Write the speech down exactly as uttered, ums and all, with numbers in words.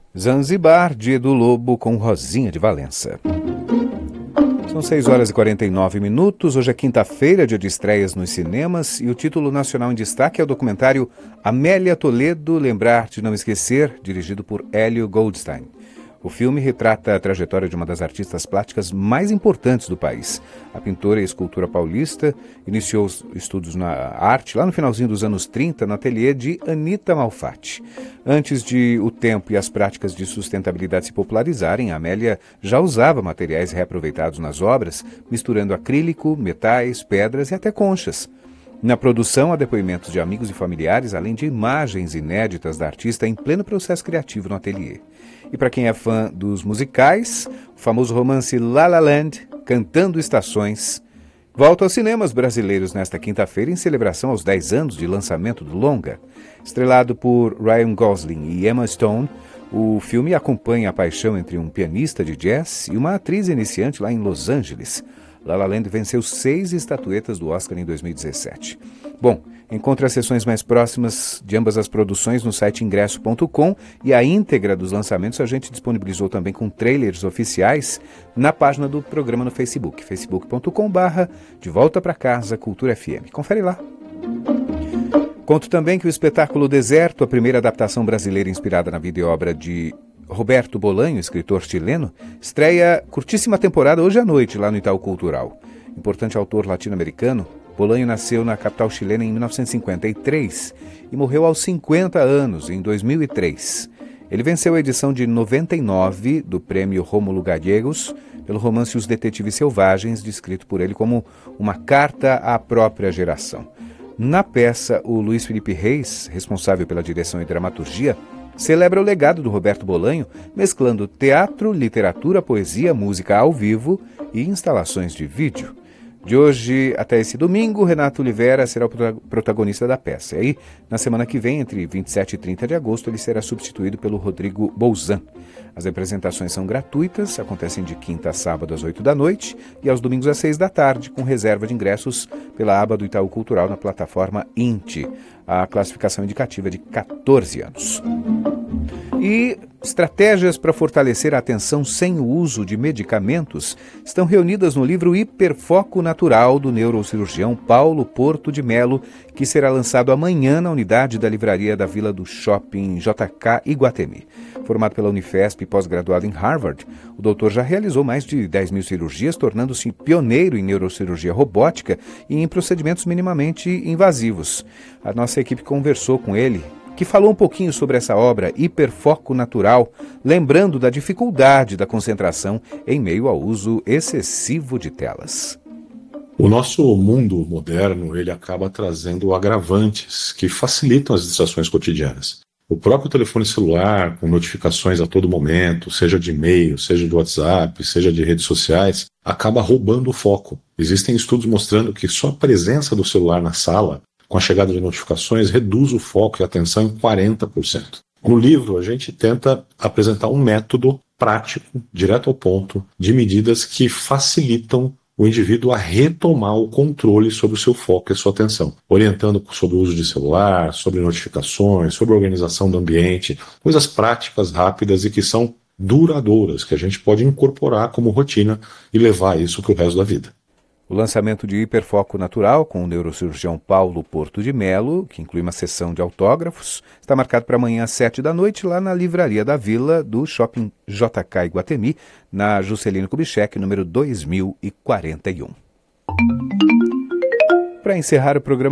Zanzibar, de Edu Lobo, com Rosinha de Valença. São seis horas e quarenta e nove minutos. Hoje é quinta-feira, dia de estreias nos cinemas, e o título nacional em destaque é o documentário Amélia Toledo, Lembrar de Não Esquecer, dirigido por Hélio Goldstein. O filme retrata a trajetória de uma das artistas plásticas mais importantes do país. A pintora e escultora paulista iniciou os estudos na arte lá no finalzinho dos anos trinta, no ateliê de Anita Malfatti. Antes de o tempo e as práticas de sustentabilidade se popularizarem, a Amélia já usava materiais reaproveitados nas obras, misturando acrílico, metais, pedras e até conchas. Na produção, há depoimentos de amigos e familiares, além de imagens inéditas da artista em pleno processo criativo no ateliê. E para quem é fã dos musicais, o famoso romance La La Land, Cantando Estações, volta aos cinemas brasileiros nesta quinta-feira em celebração aos dez anos de lançamento do longa. Estrelado por Ryan Gosling e Emma Stone, o filme acompanha a paixão entre um pianista de jazz e uma atriz iniciante lá em Los Angeles. La La Land venceu seis estatuetas do Oscar em dois mil e dezessete. Bom, encontre as sessões mais próximas de ambas as produções no site ingresso ponto com e a íntegra dos lançamentos a gente disponibilizou também com trailers oficiais na página do programa no Facebook, facebook ponto com barra De Volta Pra Casa Cultura F M. Confere lá. Conto também que o espetáculo Deserto, a primeira adaptação brasileira inspirada na vida e obra de Roberto Bolanho, escritor chileno, estreia curtíssima temporada hoje à noite lá no Itaú Cultural. Importante autor latino-americano, Bolanho nasceu na capital chilena em mil novecentos e cinquenta e três e morreu aos cinquenta anos, em dois mil e três. Ele venceu a edição de noventa e nove do Prêmio Rômulo Gallegos pelo romance Os Detetives Selvagens, descrito por ele como uma carta à própria geração. Na peça, o Luiz Felipe Reis, responsável pela direção e dramaturgia, celebra o legado do Roberto Bolanho, mesclando teatro, literatura, poesia, música ao vivo e instalações de vídeo. De hoje até esse domingo, Renato Oliveira será o protagonista da peça. E aí, na semana que vem, entre vinte e sete e trinta de agosto, ele será substituído pelo Rodrigo Bolzan. As apresentações são gratuitas, acontecem de quinta a sábado às oito da noite e aos domingos às seis da tarde, com reserva de ingressos pela aba do Itaú Cultural na plataforma I N T. A classificação indicativa é de catorze anos. E estratégias para fortalecer a atenção sem o uso de medicamentos estão reunidas no livro Hiperfoco Natural, do neurocirurgião Paulo Porto de Melo, que será lançado amanhã na unidade da livraria da Vila do Shopping J K Iguatemi. Formado pela Unifesp e pós-graduado em Harvard, o doutor já realizou mais de dez mil cirurgias, tornando-se pioneiro em neurocirurgia robótica e em procedimentos minimamente invasivos. A nossa equipe conversou com ele, que falou um pouquinho sobre essa obra Hiperfoco Natural, lembrando da dificuldade da concentração em meio ao uso excessivo de telas. O nosso mundo moderno, ele acaba trazendo agravantes que facilitam as distrações cotidianas. O próprio telefone celular, com notificações a todo momento, seja de e-mail, seja de WhatsApp, seja de redes sociais, acaba roubando o foco. Existem estudos mostrando que só a presença do celular na sala, com a chegada de notificações, reduz o foco e a atenção em quarenta por cento. No livro, a gente tenta apresentar um método prático, direto ao ponto, de medidas que facilitam o indivíduo a retomar o controle sobre o seu foco e a sua atenção, orientando sobre o uso de celular, sobre notificações, sobre a organização do ambiente, coisas práticas, rápidas e que são duradouras, que a gente pode incorporar como rotina e levar isso para o resto da vida. O lançamento de Hiperfoco Natural, com o neurocirurgião Paulo Porto de Melo, que inclui uma sessão de autógrafos, está marcado para amanhã às sete da noite, lá na livraria da Vila do Shopping J K Iguatemi, na Juscelino Kubitschek, número dois mil e quarenta e um. Para encerrar o programa